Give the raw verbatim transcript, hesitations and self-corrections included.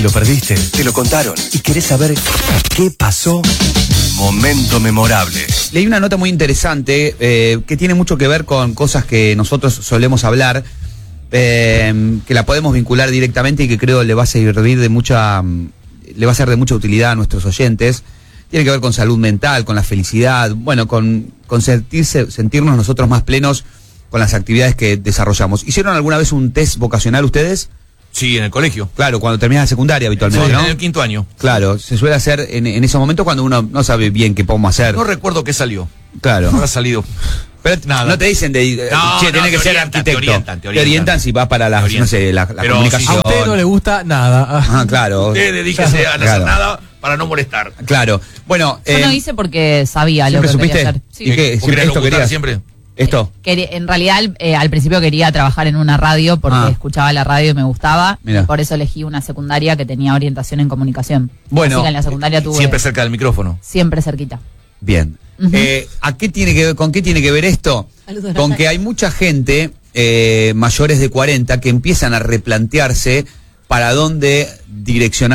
lo perdiste, te lo contaron y querés saber qué pasó. Momento memorable. Leí una nota muy interesante eh, que tiene mucho que ver con cosas que nosotros solemos hablar, eh, que la podemos vincular directamente y que creo le va a servir de mucha, le va a ser de mucha utilidad a nuestros oyentes. Tiene que ver con salud mental, con la felicidad, bueno, con, con sentirse, sentirnos nosotros más plenos con las actividades que desarrollamos. ¿Hicieron alguna vez un test vocacional ustedes? Sí, en el colegio. Claro, cuando terminas la secundaria habitualmente, Sí, ¿no? en el quinto año. Claro, se suele hacer en, en esos momentos cuando uno no sabe bien qué podemos hacer. No recuerdo qué salió. Claro. No ha salido. Pero Nada. no te dicen de, No, che, no, tenés que te ser orientan, arquitecto. te orientan, te Te orientan. orientan si vas para la, Te no sé, la, la Pero comunicación. sí, A usted no le gusta nada. Ajá, claro. Usted dedíquese a no Claro. hacer nada para no molestar. Claro. Bueno, Yo eh, no hice porque sabía lo ¿siempre que supiste? quería hacer. Sí. ¿Y qué? ¿Vos ¿Siempre querés esto locutar querías? siempre? ¿Esto? Quería- en realidad, eh, al principio quería trabajar en una radio porque Ah. escuchaba la radio y me gustaba. Mirá. Y por eso elegí una secundaria que tenía orientación en comunicación. Bueno, Así que en la secundaria tuve Siempre cerca del micrófono. siempre cerquita. Bien. Ujú. Eh, ¿a qué tiene que ver, ¿Con qué tiene que ver esto? Saludos, Con Rafael. que hay mucha gente eh, mayores de cuarenta que empiezan a replantearse para dónde direccionar